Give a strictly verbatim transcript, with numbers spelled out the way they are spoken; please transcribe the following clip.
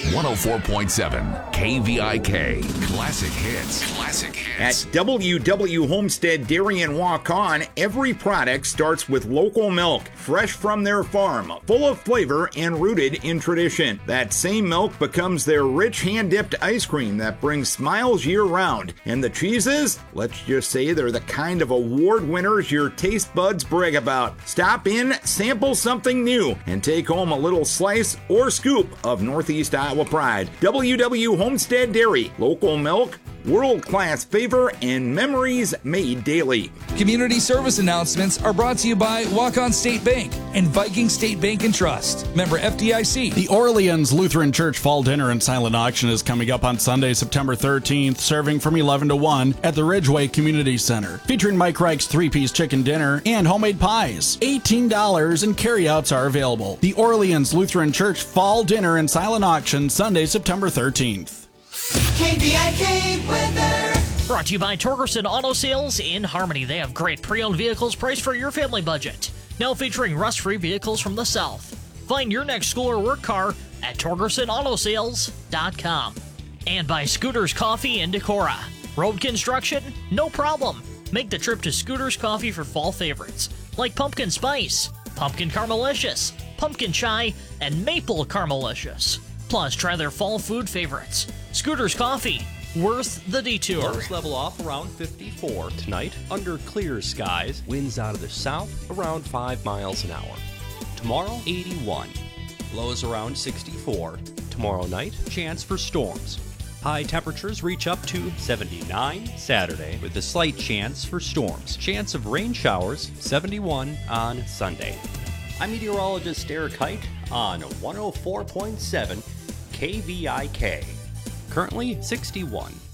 one oh four point seven K V I K. Classic hits. Classic hits. At W W Homestead Dairy in Waukon, every product starts with local milk, fresh from their farm, full of flavor and rooted in tradition. That same milk becomes their rich hand-dipped ice cream that brings smiles year-round. And the cheeses? Let's just say they're the kind of award winners your taste buds brag about. Stop in, sample something new, and take home a little slice or scoop of Northeast Iowa pride. W W Homestead Dairy, local milk, world-class flavor, and memories made daily. Community service announcements are brought to you by Waukon State Bank and Viking State Bank and Trust. Member F D I C. The Orleans Lutheran Church Fall Dinner and Silent Auction is coming up on Sunday, September thirteenth, serving from eleven to one at the Ridgeway Community Center, featuring Mike Reich's three-piece chicken dinner and homemade pies. eighteen dollars and carryouts are available. The Orleans Lutheran Church Fall Dinner and Silent Auction, Sunday, September thirteenth. K V I K weather. Brought to you by Torgerson Auto Sales in Harmony. They have great pre-owned vehicles priced for your family budget. Now featuring rust-free vehicles from the South. Find your next school or work car at Torgerson Auto Sales dot com. And by Scooters Coffee in Decorah. Road construction? No problem. Make the trip to Scooters Coffee for fall favorites like pumpkin spice, pumpkin caramelicious, pumpkin chai, and maple caramelicious. Plus, try their fall food favorites. Scooters Coffee, worth the detour. Lows level off around fifty-four tonight. Under clear skies, winds out of the south around five miles an hour. Tomorrow, eighty-one. Lows around sixty-four. Tomorrow night, chance for storms. High temperatures reach up to seventy-nine Saturday with a slight chance for storms. Chance of rain showers, seventy-one on Sunday. I'm meteorologist Eric Height on one oh four point seven K V I K. Currently sixty-one.